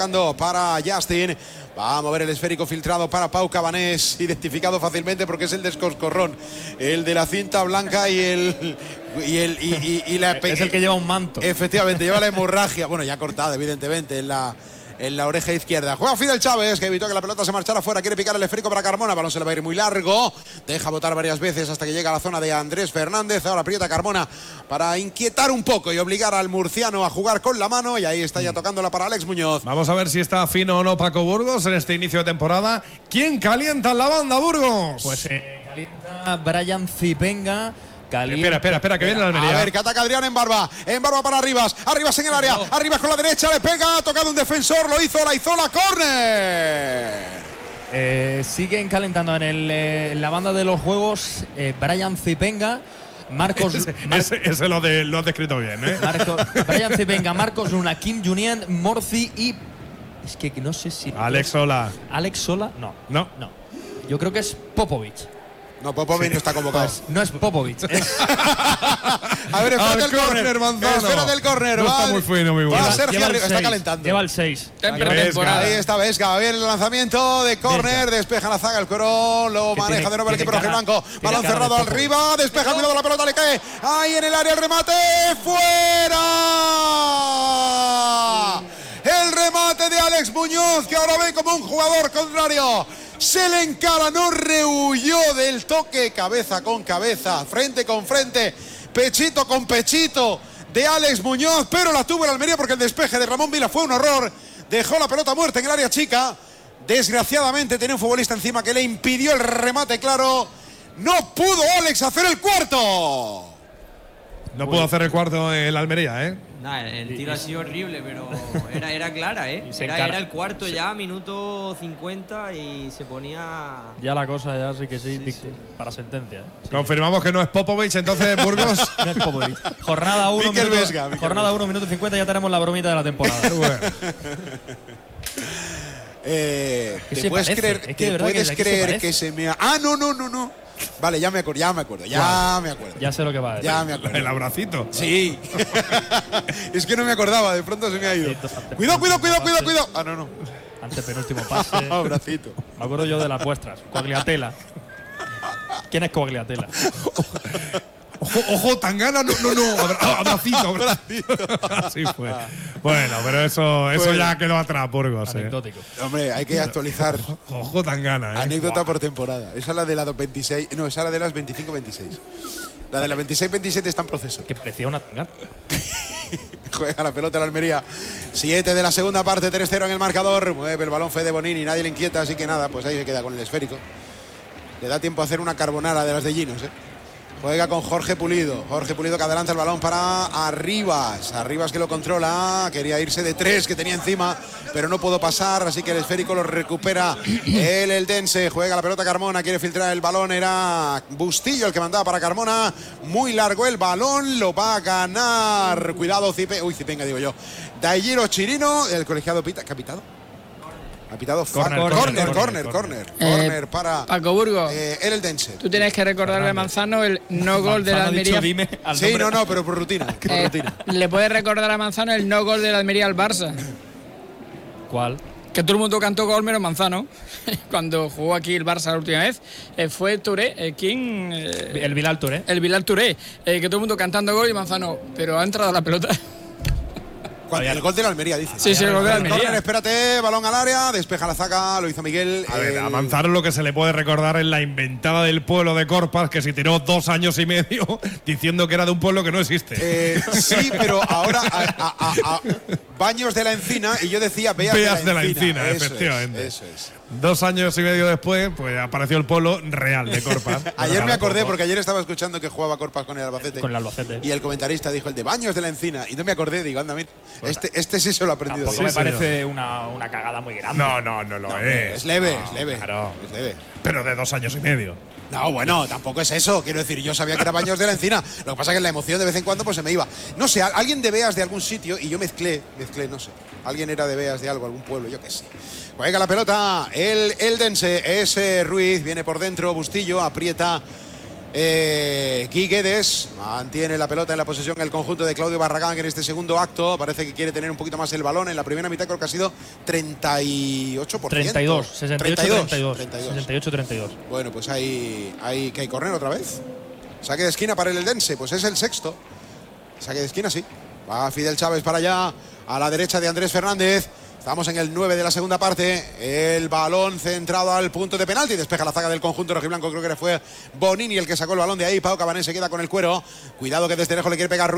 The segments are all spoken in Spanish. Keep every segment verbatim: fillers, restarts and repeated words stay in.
tocando para Justin. Va a mover el esférico filtrado para Pau Cabanés, identificado fácilmente porque es el descoscorrón, el de la cinta blanca y el y el y, y, y la es el que lleva un manto. Efectivamente, lleva la hemorragia, bueno, ya cortada evidentemente en la en la oreja izquierda. Juega Fidel Chávez, que evitó que la pelota se marchara fuera. Quiere picar el esférico para Carmona. Balón se le va a ir muy largo. Deja botar varias veces hasta que llega a la zona de Andrés Fernández. Ahora aprieta Carmona para inquietar un poco y obligar al murciano a jugar con la mano. Y ahí está ya tocándola para Alex Muñoz. Vamos a ver si está fino o no Paco Burgos en este inicio de temporada. ¿Quién calienta en la banda, Burgos? Pues eh, calienta Brian Zipenga. Caliente. Espera, espera, espera, que viene la Almería. A ver, que ataca Adrián en barba. En barba para Arribas. Arribas en el área. No. Arribas con la derecha, le pega. Ha tocado un defensor. Lo hizo la Izola. ¡Córner! Eh, siguen calentando en, el, eh, en la banda de los juegos eh, Brian Zipenga. Marcos. Ese, Mar ese, ese lo, de, lo has descrito bien, ¿eh? Marco, Brian Zipenga, Marcos Luna, Kim Junien, Morci y. Es que no sé si. Alex Sola. ¿Alex Sola? No. No. No. Yo creo que es Popovic. No, Popovic sí. no está convocado. Pues no es Popovic. Es a ver, espérate el córner, Manzano. Espérate el córner. No va, está muy fino, muy bueno. Va Sergio Arribas, está calentando. Lleva el seis. Ahí está Vesga. Bien el lanzamiento de córner. Despeja la zaga el cuero. Lo que maneja tiene, de nuevo el equipo rojiblanco. Balón cerrado de arriba. Despeja, cuidado, la pelota le cae. Ahí en el área el remate. ¡Fuera! El remate de Alex Muñoz, que ahora ve como un jugador contrario. Se le encara, no rehuyó del toque, cabeza con cabeza, frente con frente, pechito con pechito de Alex Muñoz, pero la tuvo el Almería porque el despeje de Ramón Vila fue un horror. Dejó la pelota muerta en el área chica. Desgraciadamente tenía un futbolista encima que le impidió el remate claro. No pudo Alex hacer el cuarto. No pudo hacer el cuarto en la Almería, ¿eh? Nah, el tiro ha sido horrible, pero era, era clara, ¿eh? Era, era el cuarto sí. ya, minuto cincuenta y se ponía… Ya la cosa ya sí que sí, sí, sí. para sentencia. ¿eh? Sí. Confirmamos que no es Popovic, entonces Burgos… No es Popovic. Jornada uno, minuto, Vesga, jornada uno, minuto cincuenta, ya tenemos la bromita de la temporada. Bueno. eh, ¿Te puedes parece? creer, es que, ¿te puedes que, creer se que se me ha… Ah, no, no, no, no. Vale, ya me acuerdo, ya me acuerdo, ya wow. me acuerdo. Ya sé lo que va a decir. Ya me acuerdo. El abracito. Sí. Es que no me acordaba, de pronto se me ha ido. Cuidado, cuidado, cuidado, cuidado, cuidado. Ah, no, no. Antepenúltimo pase. Abracito. Me acuerdo yo de las vuestras. Coagliatella. ¿Quién es Coagliatella? Ojo, ojo, Tangana, no, no, no, abracito, abracito. Así fue. Bueno, pero eso, eso bueno. ya quedó atrás, Burgos. Anecdótico. Eh. Hombre, hay que actualizar. Ojo, ojo Tangana, ¿eh? Anécdota wow. por temporada. Esa es la de las veintiséis, no, esa es la de las veinticinco veintiséis. La de las veintiséis veintisiete está en proceso. Que parecía una Tangana. Juega la pelota en la Almería. siete de la segunda parte, tres cero en el marcador. Mueve el balón Fede Bonini, nadie le inquieta, así que nada, pues ahí se queda con el esférico. Le da tiempo a hacer una carbonara de las de Ginos, ¿eh? Juega con Jorge Pulido. Jorge Pulido que adelanta el balón para Arribas. Arribas que lo controla. Quería irse de tres que tenía encima, pero no pudo pasar. Así que el esférico lo recupera el Eldense. Juega la pelota Carmona. Quiere filtrar el balón. Era Bustillo el que mandaba para Carmona. Muy largo el balón. Lo va a ganar. Cuidado, Cipe. Uy, Cipenga digo yo. Daijiro Chirino. El colegiado Pita. ¿Qué ha pitado? Ha pitado corner, corner, corner, corner, corner, corner, eh, corner para Paco Burgos. Eh, el Eldense. Tú tienes que recordarle a Manzano el no gol de la Almería. Dicho, dime al sí, no, no, pero por rutina. Por eh, rutina. Le puedes recordar a Manzano el no gol de la Almería al Barça. ¿Cuál? Que todo el mundo cantó gol menos Manzano. Cuando jugó aquí el Barça la última vez, eh, fue Touré. Eh, ¿Quién? Eh, el Bilal Touré. El Bilal Touré. Eh, que todo el mundo cantando gol y Manzano. Pero ha entrado la pelota. El gol de la Almería, dice. Sí, sí, el gol de la Almería. Corner, espérate, balón al área, despeja la zaga, lo hizo Miguel. A ver, eh, a Manzano lo que se le puede recordar es la inventada del pueblo de Corpas, que se tiró dos años y medio diciendo que era de un pueblo que no existe. Eh, sí, pero ahora a, a, a, a Baños de la Encina y yo decía Beas, Beas de la Encina. De la Encina, eso efectivamente. Es, eso es. Dos años y medio después, pues apareció el pueblo real de Corpas. Ayer me acordé porque ayer estaba escuchando que jugaba Corpas con el Albacete. Con el Albacete. Y el comentarista dijo el de Baños de la Encina. Y no me acordé, digo, anda, mira, este, este sí se lo ha aprendido. Tampoco me parece una, una cagada muy grande. No, no, no lo no, es. Es leve, no, es leve. Claro. Es leve. Pero de dos años y medio. No, bueno, tampoco es eso. Quiero decir, yo sabía que era Baños de la Encina. Lo que pasa es que la emoción de vez en cuando pues se me iba. No sé, alguien de Beas de algún sitio y yo mezclé, mezclé, no sé. Alguien era de Beas de algo, algún pueblo, yo qué sé. Juega la pelota, el Eldense, ese Ruiz, viene por dentro, Bustillo, aprieta Eh, Guiguedes mantiene la pelota en la posesión el conjunto de Claudio Barragán, que en este segundo acto parece que quiere tener un poquito más el balón. En la primera mitad creo que ha sido treinta y ocho por ciento. treinta y dos, sesenta y ocho treinta y dos. sesenta y ocho treinta y dos. Bueno, pues hay, hay que hay correr otra vez. Saque de esquina para el Eldense, pues es el sexto. Saque de esquina, sí. Va Fidel Chávez para allá, a la derecha de Andrés Fernández. Estamos en el nueve de la segunda parte. El balón centrado al punto de penalti. Despeja la zaga del conjunto rojiblanco. Creo que fue Bonini el que sacó el balón de ahí. Pau Cabanés se queda con el cuero. Cuidado que desde lejos le quiere pegar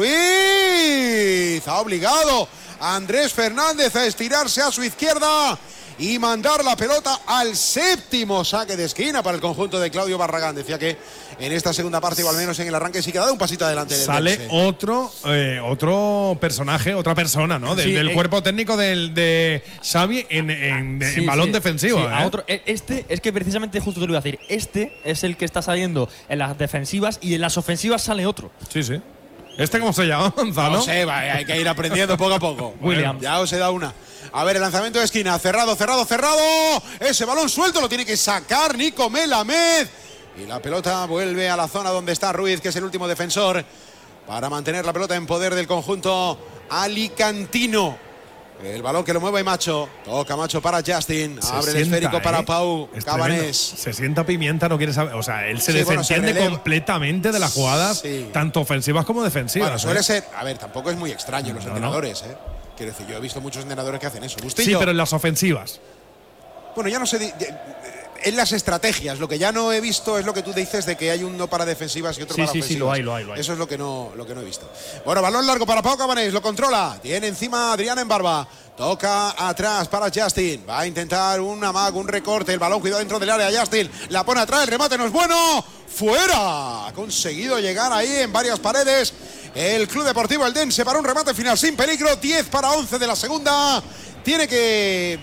Ruiz. Ha obligado a Andrés Fernández a estirarse a su izquierda y mandar la pelota al séptimo saque de esquina para el conjunto de Claudio Barragán. Decía que en esta segunda parte, o al menos en el arranque, sí que ha dado un pasito adelante. Sale del otro eh, otro personaje, otra persona, ¿no? Del, sí, del eh, cuerpo técnico del, de Xavi en, en, sí, en balón sí, defensivo. sí, ¿eh? a otro, este es que precisamente justo te lo iba a decir. Este es el que está saliendo en las defensivas y en las ofensivas sale otro. Sí, sí. ¿Este cómo se llama, Gonzalo? No sé, va, hay que ir aprendiendo poco a poco. William. Ya os he dado una. A ver, el lanzamiento de esquina. Cerrado, cerrado, cerrado. Ese balón suelto lo tiene que sacar Nico Melamed. Y la pelota vuelve a la zona donde está Ruiz, que es el último defensor, para mantener la pelota en poder del conjunto alicantino. El balón que lo mueve Macho. Toca Macho para Justin. Se Abre sienta, el esférico ¿eh? para Pau Es Cabanés. tremendo. Se sienta Pimienta, no quiere saber. O sea, él se Sí, bueno, se desentiende releva. completamente de las jugadas, Sí. tanto ofensivas como defensivas. Bueno, suele ¿eh? ser. A ver, tampoco es muy extraño los No, no. entrenadores, ¿eh? Quiero decir, yo he visto muchos entrenadores que hacen eso. Sí, Bustillo. pero en las ofensivas. Bueno, ya no sé. di- di- En las estrategias, lo que ya no he visto es lo que tú dices de que hay uno para defensivas y otro Sí, para sí, ofensivas. sí, lo hay, lo hay, lo hay. Eso es lo que no, lo que no he visto. Bueno, balón largo para Pau Cabanés, lo controla. Tiene encima Adrián en barba. Toca atrás para Justin. Va a intentar un amago, un recorte. El balón, cuidado dentro del área. Justin la pone atrás. El remate no es bueno. ¡Fuera! Ha conseguido llegar ahí en varias paredes el Club Deportivo Eldense para un remate final sin peligro. diez para once de la segunda. Tiene que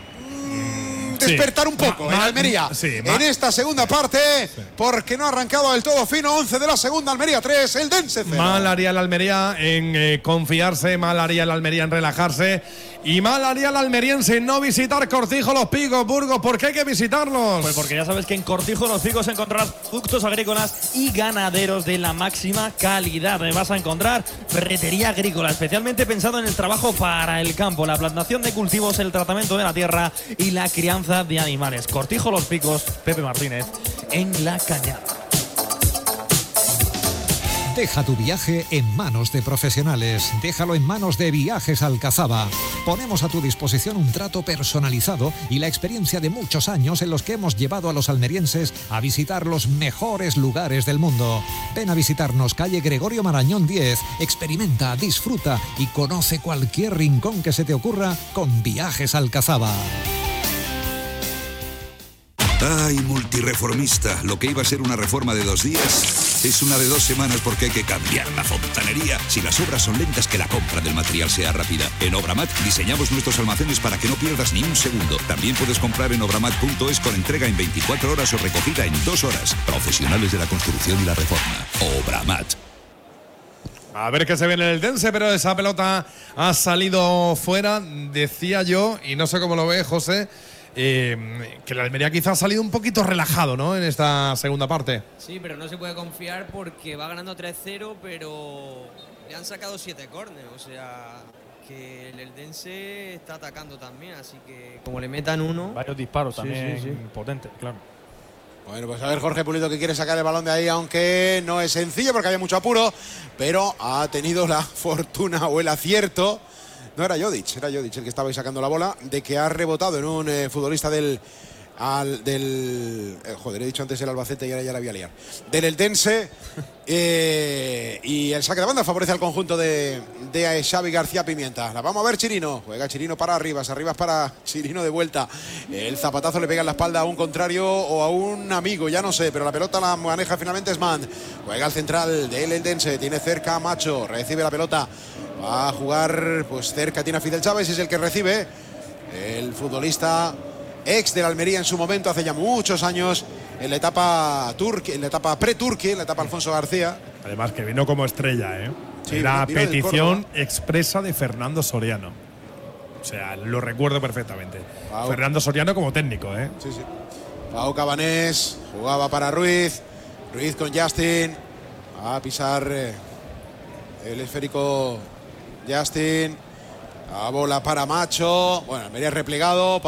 despertar un poco Ma- en ma- Almería sí, ma- en esta segunda parte, porque no ha arrancado del todo fino. Once de la segunda, Almería tres, Eldense cero. Mal haría el Almería en eh, confiarse, mal haría el Almería en relajarse y mal haría el almeriense en no visitar Cortijo, Los Picos, Burgos. ¿Por qué hay que visitarlos? Pues porque ya sabes que en Cortijo Los Picos encontrarás productos agrícolas y ganaderos de la máxima calidad. Vas a encontrar ferretería agrícola, especialmente pensado en el trabajo para el campo, la plantación de cultivos, el tratamiento de la tierra y la crianza de animales. Cortijo Los Picos, Pepe Martínez, en La Cañada. Deja tu viaje en manos de profesionales. Déjalo en manos de Viajes Alcazaba. Ponemos a tu disposición un trato personalizado y la experiencia de muchos años en los que hemos llevado a los almerienses a visitar los mejores lugares del mundo. Ven a visitarnos calle Gregorio Marañón diez. Experimenta, disfruta y conoce cualquier rincón que se te ocurra con Viajes Alcazaba. Ay, multireformista, lo que iba a ser una reforma de dos días es una de dos semanas porque hay que cambiar la fontanería. Si las obras son lentas, que la compra del material sea rápida. En Obramat diseñamos nuestros almacenes para que no pierdas ni un segundo. También puedes comprar en obramat punto es con entrega en veinticuatro horas o recogida en dos horas. Profesionales de la construcción y la reforma. Obramat. A ver qué se ve en el Eldense, pero esa pelota ha salido fuera, decía yo, y no sé cómo lo ve José. Eh, que el Almería quizá ha salido un poquito relajado, ¿no? En esta segunda parte. Sí, pero no se puede confiar porque va ganando tres cero, pero le han sacado siete córneres. O sea, que el Eldense está atacando también, así que como le metan uno… Varios disparos Sí, también sí, sí. potentes, claro. Bueno, pues a ver Jorge Pulido que quiere sacar el balón de ahí, aunque no es sencillo porque había mucho apuro, pero ha tenido la fortuna o el acierto. No era Jodic, era Jodic el que estaba ahí sacando la bola, de que ha rebotado en un eh, futbolista del… Al, del eh, joder, he dicho antes el Albacete y ahora ya la voy a liar. Del Eldense. eh, y el saque de banda favorece al conjunto de, de Xavi García Pimienta. La vamos a ver Chirino. Juega Chirino para Arribas. Arribas para Chirino de vuelta. El zapatazo le pega en la espalda a un contrario o a un amigo, ya no sé, pero la pelota la maneja finalmente Sman. Juega al central del Eldense. Tiene cerca a Macho. Recibe la pelota. Va a jugar pues cerca. Tiene a Fidel Chávez. Es el que recibe. El futbolista ex del Almería en su momento, hace ya muchos años, en la etapa turqui, en la etapa pre-turqui, en la etapa Alfonso García. Además que vino como estrella, ¿eh? Sí, Era vino del petición Córdoba. expresa de Fernando Soriano. O sea, lo recuerdo perfectamente. Wow. Fernando Soriano como técnico, ¿eh? Sí, sí. Pau Cabanés jugaba para Ruiz. Ruiz con Justin. Va a pisar eh, el esférico Justin. La bola para Macho. Bueno, Almería replegado.